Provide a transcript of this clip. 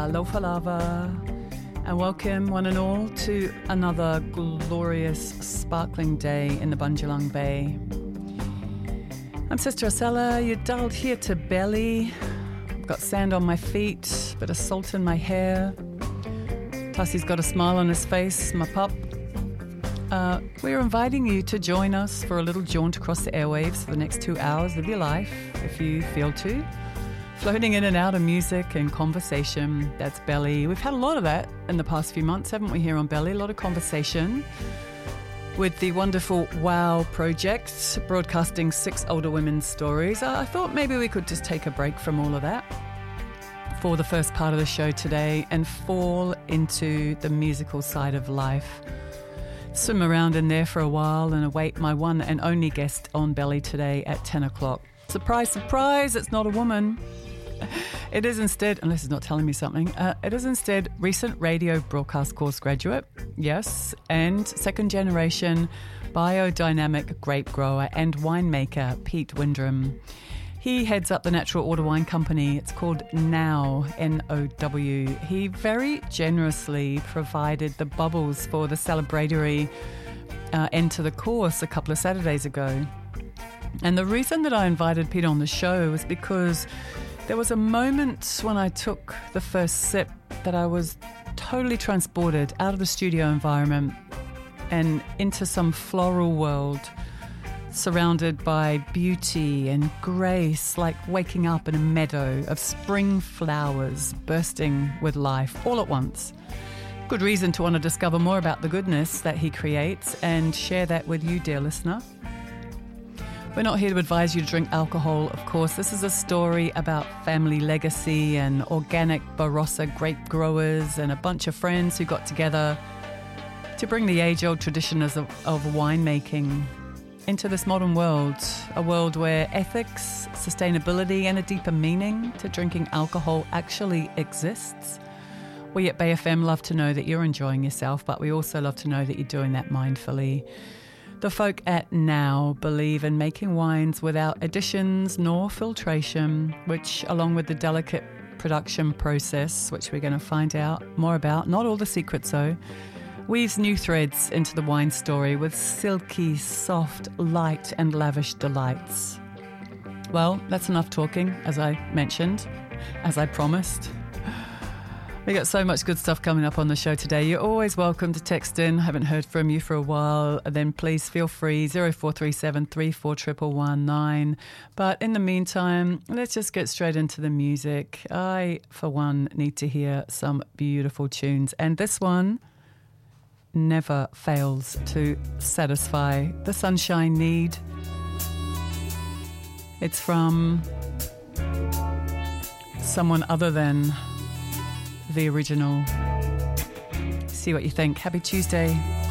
Alofa Lava, and welcome one and all to another glorious sparkling day in the Bundjalung Bay. I'm Sister Acela, you're dialed here to Belly. I've got sand on my feet, bit of salt in my hair. Tussie's got a smile on his face, my pup. We're inviting you to join us for a little jaunt across the airwaves for the next 2 hours of your life, if you feel to. Floating in and out of music and conversation, that's Belly. We've had a lot of that in the past few months, haven't we, here on Belly? A lot of conversation with the wonderful WOW project, broadcasting 6 older women's stories. I thought maybe we could just take a break from all of that for the first part of the show today and fall into the musical side of life. Swim around in there for a while and await my one and only guest on Belly today at 10 o'clock. Surprise, surprise, it's not a woman. It is instead, unless it's not telling me something, it is instead recent radio broadcast course graduate, yes, and second generation biodynamic grape grower and winemaker Pete Windrum. He heads up the Natural Order Wine Company. It's called NOW, N-O-W. He very generously provided the bubbles for the celebratory end to the course a couple of Saturdays ago. And the reason that I invited Pete on the show was because there was a moment when I took the first sip that I was totally transported out of the studio environment and into some floral world surrounded by beauty and grace, like waking up in a meadow of spring flowers bursting with life all at once. Good reason to want to discover more about the goodness that he creates and share that with you, dear listener. We're not here to advise you to drink alcohol, of course. This is a story about family legacy and organic Barossa grape growers and a bunch of friends who got together to bring the age-old traditions of winemaking into this modern world, a world where ethics, sustainability and a deeper meaning to drinking alcohol actually exists. We at Bay FM love to know that you're enjoying yourself, but we also love to know that you're doing that mindfully. The folk at NOW believe in making wines without additions nor filtration, which, along with the delicate production process, which we're going to find out more about, not all the secrets though, weaves new threads into the wine story with silky, soft, light and lavish delights. Well, that's enough talking, as I mentioned, as I promised. We got so much good stuff coming up on the show today. You're always welcome to text in. Haven't heard from you for a while. Then please feel free, 0437 34 119. But in the meantime, let's just get straight into the music. I, for one, need to hear some beautiful tunes. And this one never fails to satisfy the sunshine need. It's from someone other than the original. See what you think. Happy Tuesday.